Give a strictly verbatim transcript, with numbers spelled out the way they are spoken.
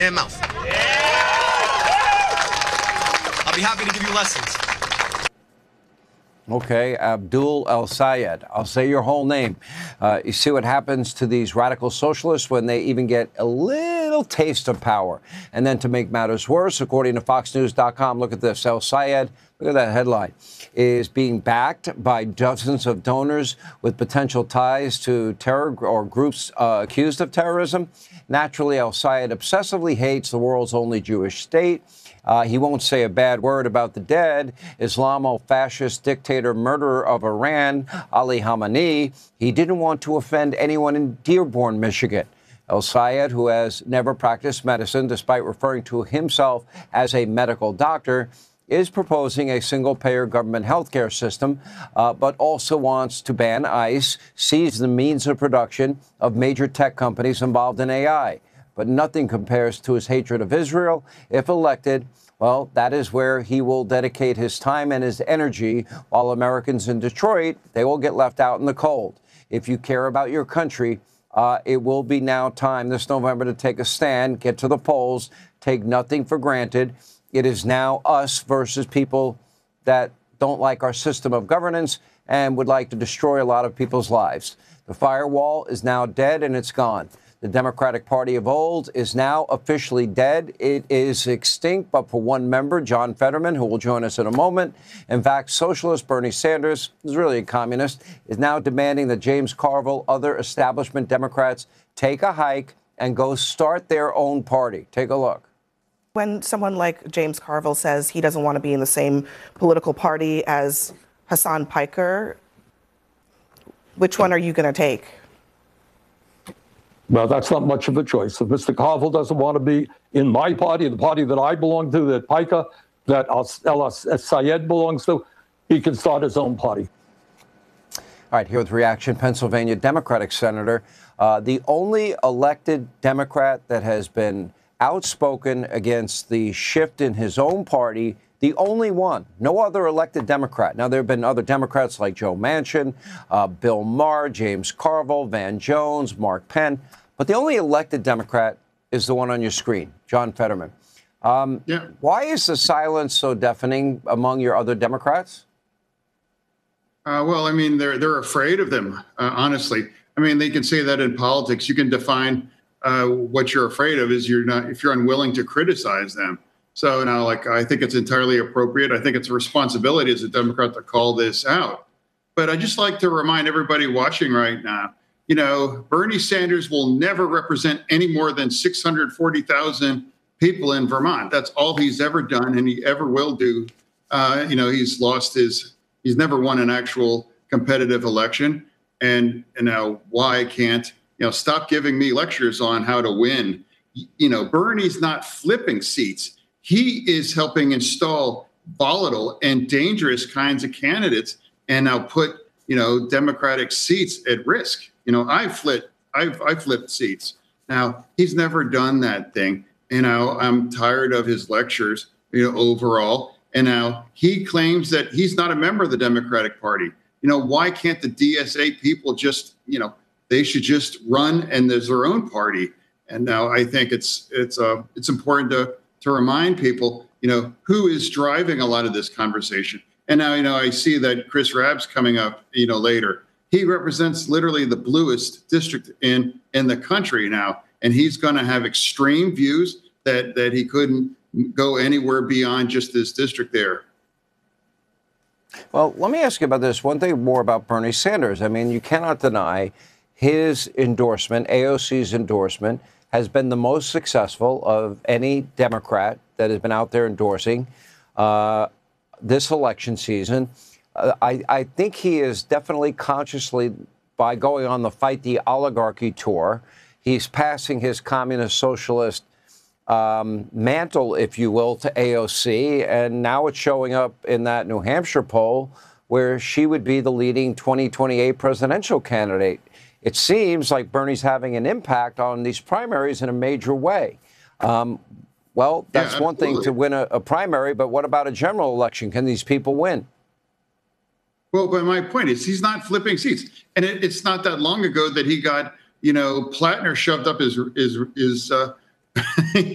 and mouth. I'll be happy to give you lessons. Okay, Abdul El-Sayed. I'll say your whole name. Uh, you see what happens to these radical socialists when they even get a little taste of power. And then to make matters worse, according to Fox News dot com, look at this. El-Sayed, look at that headline, is being backed by dozens of donors with potential ties to terror or groups uh, accused of terrorism. Naturally, El-Sayed obsessively hates the world's only Jewish state. Uh, he won't say a bad word about the dead Islamo-fascist dictator murderer of Iran, Ali Khamenei. He didn't want to offend anyone in Dearborn, Michigan. El-Sayed, who has never practiced medicine despite referring to himself as a medical doctor, is proposing a single-payer government healthcare system, uh, but also wants to ban ICE, seize the means of production of major tech companies involved in A I. But nothing compares to his hatred of Israel. If elected, well, that is where he will dedicate his time and his energy, while Americans in Detroit, they will get left out in the cold. If you care about your country, uh, it will be now time this November to take a stand, get to the polls, take nothing for granted. It is now us versus people that don't like our system of governance and would like to destroy a lot of people's lives. The firewall is now dead and it's gone. The Democratic Party of old is now officially dead. It is extinct, but for one member, John Fetterman, who will join us in a moment. In fact, socialist Bernie Sanders, who's really a communist, is now demanding that James Carville, other establishment Democrats, take a hike and go start their own party. Take a look. When someone like James Carville says he doesn't want to be in the same political party as Hasan Piker, which one are you going to take? Well, that's not much of a choice. If Mister Carville doesn't want to be in my party, the party that I belong to, that Piker, that El-Sayed belongs to, he can start his own party. All right, here with reaction, Pennsylvania Democratic Senator, uh, the only elected Democrat that has been outspoken against the shift in his own party, the only one, no other elected Democrat. Now, there have been other Democrats like Joe Manchin, uh, Bill Maher, James Carville, Van Jones, Mark Penn. But the only elected Democrat is the one on your screen, John Fetterman. Um, yeah. Why is the silence so deafening among your other Democrats? Uh, well, I mean, they're they're afraid of them, uh, honestly. I mean, they can say that in politics. You can define uh, what you're afraid of is you're not if you're unwilling to criticize them. So now, like, I think it's entirely appropriate. I think it's a responsibility as a Democrat to call this out. But I just like to remind everybody watching right now, you know, Bernie Sanders will never represent any more than six hundred forty thousand people in Vermont. That's all he's ever done, and he ever will do. Uh, you know, he's lost his, he's never won an actual competitive election. And, and now why can't, you know, stop giving me lectures on how to win. You know, Bernie's not flipping seats. He is helping install volatile and dangerous kinds of candidates and now put, you know, Democratic seats at risk. You know, I flipped, I've, I flipped seats. Now, he's never done that thing. You know, I'm tired of his lectures, you know, overall. And now he claims that he's not a member of the Democratic Party. You know, why can't the D S A people just, you know, they should just run and there's their own party. And now I think it's, it's, uh, it's important to, to remind people, you know, who is driving a lot of this conversation. And now, you know, I see that Chris Rabb's coming up, you know, later. He represents literally the bluest district in, in the country now. And he's going to have extreme views that, that he couldn't go anywhere beyond just this district there. Well, let me ask you about this. One thing more about Bernie Sanders. I mean, you cannot deny his endorsement, A O C's endorsement, has been the most successful of any Democrat that has been out there endorsing uh, this election season. Uh, I, I think he is definitely consciously, by going on the Fight the Oligarchy tour, he's passing his communist socialist um, mantle, if you will, to A O C. And now it's showing up in that New Hampshire poll where she would be the leading twenty twenty-eight presidential candidate. It seems like Bernie's having an impact on these primaries in a major way. Um, well, that's yeah, one thing to win a, a primary, but what about a general election? Can these people win? Well, but my point is he's not flipping seats. And it, it's not that long ago that he got, you know, Plattner shoved up his, his, his uh,